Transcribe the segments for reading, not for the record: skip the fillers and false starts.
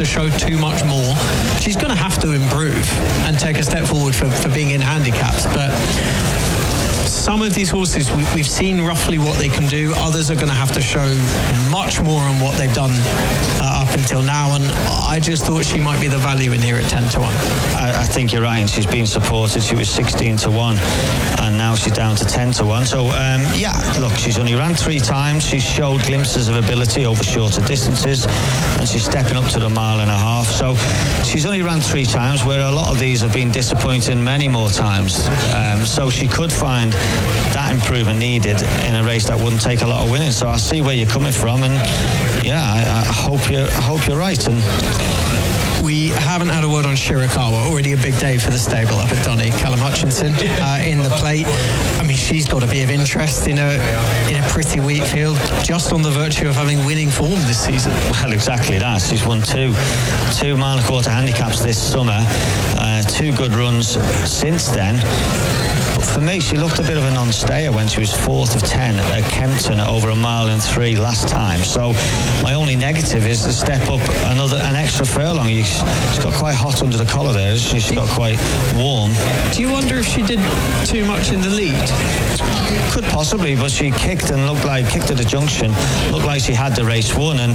to show too much more. She's going to have to improve and take a step forward for being in handicaps. But some of these horses, we've seen roughly what they can do. Others are going to have to show much more on what they've done up until now. And I just thought she might be the value in here at 10 to 1. I think you're right. And she's been supported. She was 16 to 1 and now she's down to 10 to 1. So, yeah, look, she's only ran 3 times. She's showed glimpses of ability over shorter distances and she's stepping up to the 1.5 miles. So she's only ran 3 times, where a lot of these have been disappointing many more times. So she could find that improvement needed in a race that wouldn't take a lot of winning. So I see where you're coming from, and yeah, I hope you're right. And we haven't had a word on Shirakawa. Already a big day for the stable up at Donny. Callum Hutchinson in the plate. I mean, she's got to be of interest in a pretty weak field, just on the virtue of having winning form this season. Well, exactly that. She's won 2 1.25 mile handicaps this summer. 2 good runs since then. But for me, she looked a bit of a non-stayer when she was 4th of 10 at Kempton over 1.3 miles last time. So my only negative is to step up an extra furlong. She's got quite hot under the collar there. She's got quite warm. Do you wonder if she did too much in the lead? Could possibly, but she kicked at the junction, looked like she had the race won, and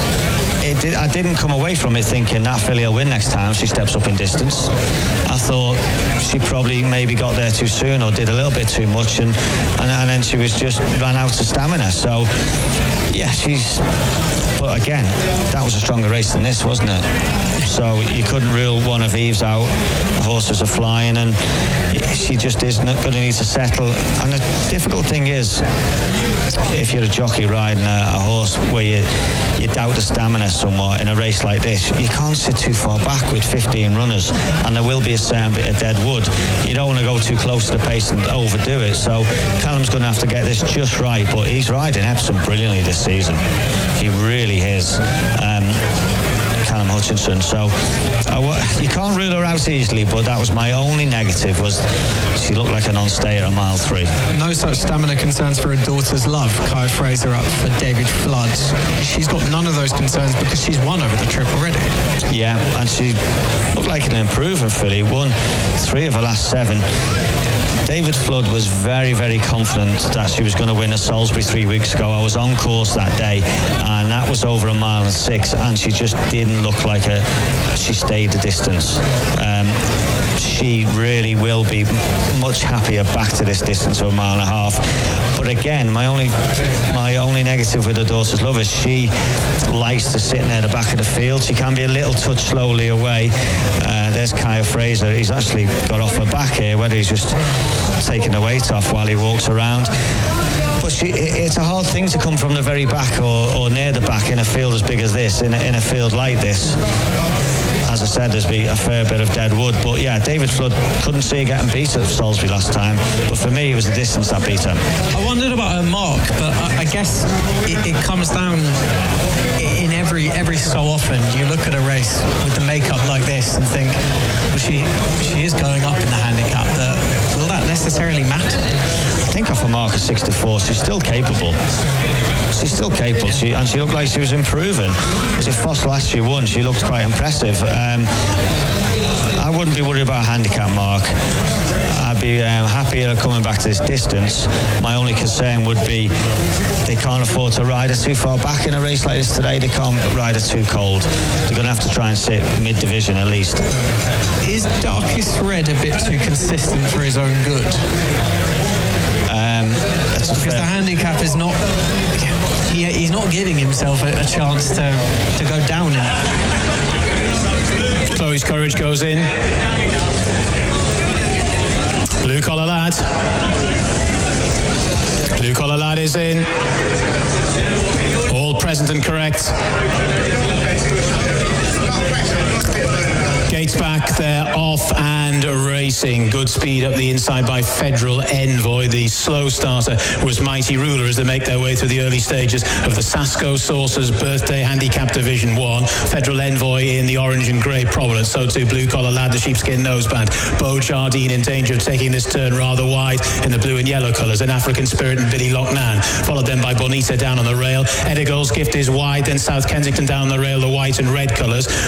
I didn't come away from it thinking that filly will win next time she steps up in distance. I thought she probably maybe got there too soon or did a little bit too much, and then she was just ran out of stamina. So yeah, but again, that was a stronger race than this, wasn't it? So you couldn't rule one of Eve's out. The horses are flying, and she just is not going to need to settle. And the difficult thing is, if you're a jockey riding a horse where you doubt the stamina somewhat in a race like this, you can't sit too far back with 15 runners, and there will be a certain bit of dead wood. You don't want to go too close to the pace and overdo it. So Callum's going to have to get this just right, but he's riding Epsom brilliantly this season. He really is. Callum Hutchinson. So you can't rule her out easily, but that was my only negative, was she looked like a non-stayer at 1.3 miles. No such stamina concerns for her daughter's love. Kaya Fraser up for David Flood. She's got none of those concerns because she's won over the trip already. Yeah, and she looked like an improving filly. Won 3 of her last 7. David Flood was very, very confident that she was going to win at Salisbury 3 weeks ago. I was on course that day, and that was over 1.6 miles, and she just didn't look like she stayed the distance. She really will be much happier back to this distance of 1.5 miles. But again, my only negative with her daughter's love is she likes to sit near the back of the field. She can be a little touch slowly away. There's Kaya Fraser. He's actually got off her back here, whether he's just taking the weight off while he walks around. But it's a hard thing to come from the very back or near the back in a field as big as this, in a field like this. As I said, there's been a fair bit of dead wood. But yeah, David Flood couldn't see her getting beat at Salisbury last time. But for me, it was the distance that beat her. I wondered about her mark, but I guess it comes down in every so often. You look at a race with the makeup like this and think, well, she is going up in the handicap. Will that necessarily matter? I think off a mark of 64, she's still capable. She's still capable, and she looked like she was improving. As if Foss last year won, she looked quite impressive. I wouldn't be worried about a handicap mark. I'd be happier coming back to this distance. My only concern would be they can't afford to ride her too far back in a race like this today. They can't ride her too cold. They're going to have to try and sit mid-division at least. Is Darkest Red a bit too consistent for his own good? Because the handicap is not... He's not giving himself a chance to go down in it. Chloe's Courage goes in. Blue Collar Lad. Blue Collar Lad is in. All present and correct. Gates back, they're off and racing. Good speed up the inside by Federal Envoy. The slow starter was Mighty Ruler as they make their way through the early stages of the Sasco Saucers Birthday Handicap Division 1. Federal Envoy in the orange and grey Providence. So too Blue Collar Lad, the sheepskin noseband. Beau Jardine in danger of taking this turn rather wide in the blue and yellow colours. Then African Spirit and Billy Lochnan. Followed then by Bonita down on the rail. Edigo's Gift is wide. Then South Kensington down the rail, the white and red colours.